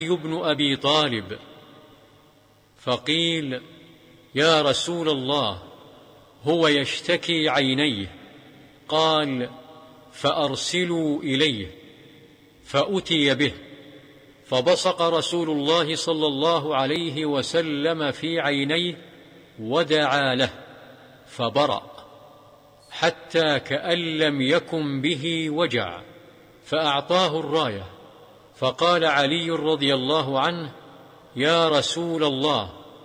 بن أبي طالب، فقيل: يا رسول الله، هو يشتكي عينيه. قال: فأرسلوا إليه. فأتي به، فبصق رسول الله صلى الله عليه وسلم في عينيه ودعا له فبرأ، حتى كأن لم يكن به وجع، فأعطاه الراية. فقال علي رضي الله عنه: يا رسول الله،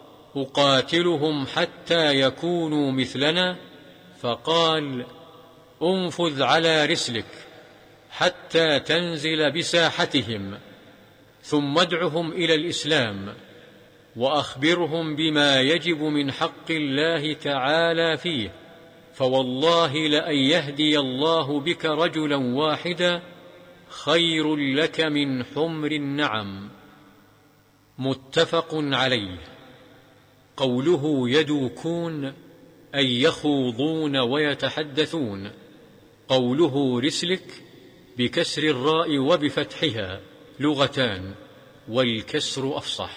أقاتلهم حتى يكونوا مثلنا؟ فقال: انفذ على رسلك حتى تنزل بساحتهم، ثم ادعهم إلى الإسلام، وأخبرهم بما يجب من حق الله تعالى فيه، فوالله لأن يهدي الله بك رجلا واحدا خير لك من حمر النعم. متفق عليه. قوله يدوكون أي يخوضون ويتحدثون. قوله رسلك بكسر الراء وبفتحها لغتان، والكسر أفصح.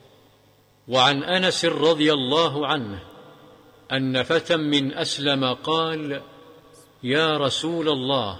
وعن أنس رضي الله عنه أن فتى من أسلم قال: يا رسول الله،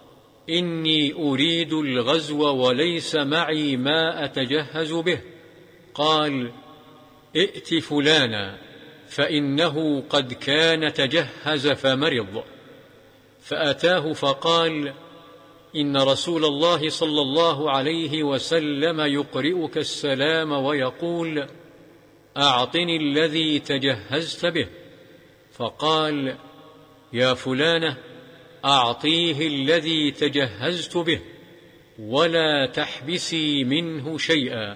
إني أريد الغزو وليس معي ما أتجهز به. قال: ائت فلانا فإنه قد كان تجهز فمرض. فأتاه فقال: إن رسول الله صلى الله عليه وسلم يقرئك السلام ويقول: أعطني الذي تجهزت به. فقال: يا فلانة، أعطيه الذي تجهزت به، ولا تحبسي منه شيئا،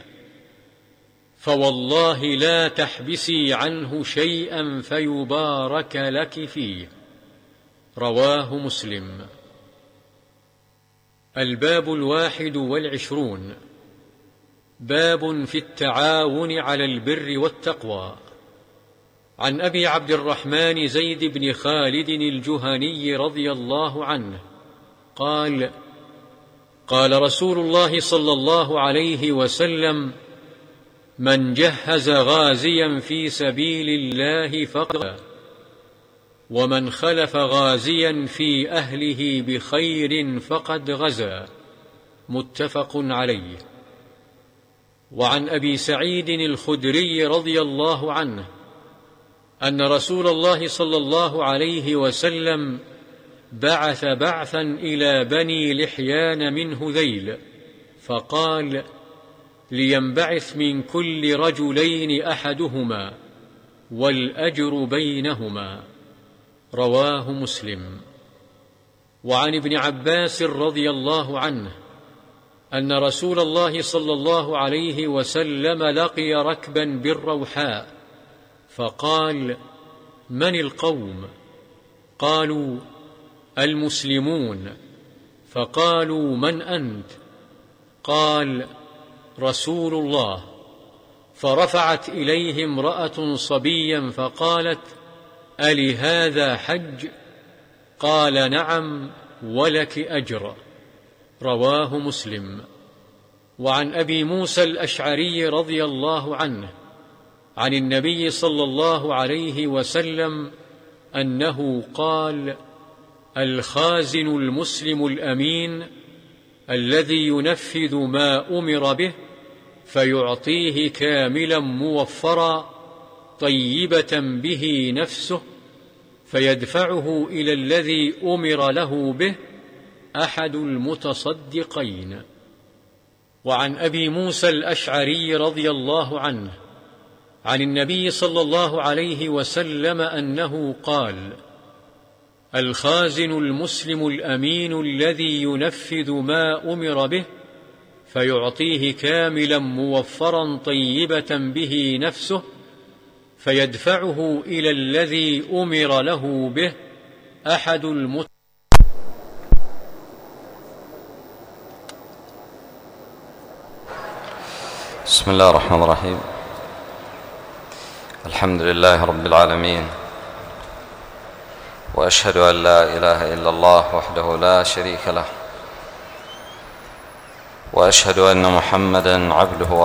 فوالله لا تحبسي عنه شيئا فيبارك لك فيه. رواه مسلم. الباب 21. باب في التعاون على البر والتقوى. عن أبي عبد الرحمن زيد بن خالد الجهني رضي الله عنه قال: قال رسول الله صلى الله عليه وسلم: من جهز غازيا في سبيل الله فقد، ومن خلف غازيا في أهله بخير فقد غزا. متفق عليه. وعن أبي سعيد الخدري رضي الله عنه أن رسول الله صلى الله عليه وسلم بعث بعثا إلى بني لحيان من هذيل، فقال: لينبعث من كل رجلين أحدهما، والأجر بينهما. رواه مسلم. وعن ابن عباس رضي الله عنه أن رسول الله صلى الله عليه وسلم لقي ركبا بالروحاء، فقال: من القوم؟ قالوا: المسلمون. فقالوا: من أنت؟ قال: رسول الله. فرفعت إليه امرأة صبيا فقالت: ألهذا حج؟ قال: نعم، ولك أجر. رواه مسلم. وعن أبي موسى الأشعري رضي الله عنه عن النبي صلى الله عليه وسلم أنه قال: الخازن المسلم الأمين الذي ينفذ ما أمر به فيعطيه كاملا موفرا طيبة به نفسه، فيدفعه إلى الذي أمر له به أحد المتصدقين. وعن أبي موسى الأشعري رضي الله عنه عن النبي صلى الله عليه وسلم أنه قال: الخازن المسلم الأمين الذي ينفذ ما أمر به فيعطيه كاملا موفرا طيبة به نفسه، فيدفعه إلى الذي أمر له به أحد بسم الله الرحمن الرحيم. الحمد لله رب العالمين، وأشهد أن لا إله إلا الله وحده لا شريك له، وأشهد وأشهد أن محمدا عبده